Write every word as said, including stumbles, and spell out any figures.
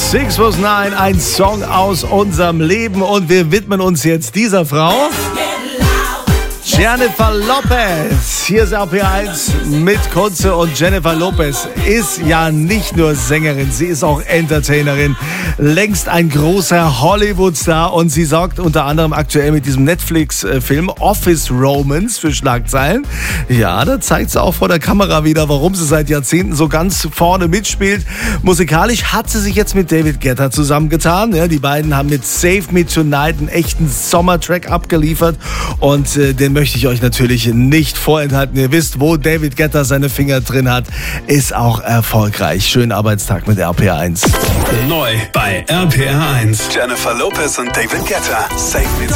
sechs plus neun, ein Song aus unserem Leben und wir widmen uns jetzt dieser Frau. Jennifer Lopez. Hier ist R P eins mit Kunze und Jennifer Lopez ist ja nicht nur Sängerin, sie ist auch Entertainerin. Längst ein großer Hollywood-Star und sie sorgt unter anderem aktuell mit diesem Netflix-Film Office Romance für Schlagzeilen. Ja, da zeigt sie auch vor der Kamera wieder, warum sie seit Jahrzehnten so ganz vorne mitspielt. Musikalisch hat sie sich jetzt mit David Guetta zusammengetan. Ja, die beiden haben mit Save Me Tonight einen echten Sommertrack abgeliefert und äh, den möchte ich euch natürlich nicht vorenthalten. Ihr wisst, wo David Guetta seine Finger drin hat, ist auch erfolgreich. Schönen Arbeitstag mit R P eins. Neu bei R P R eins. Jennifer Lopez und David Guetta. Save Me Tonight.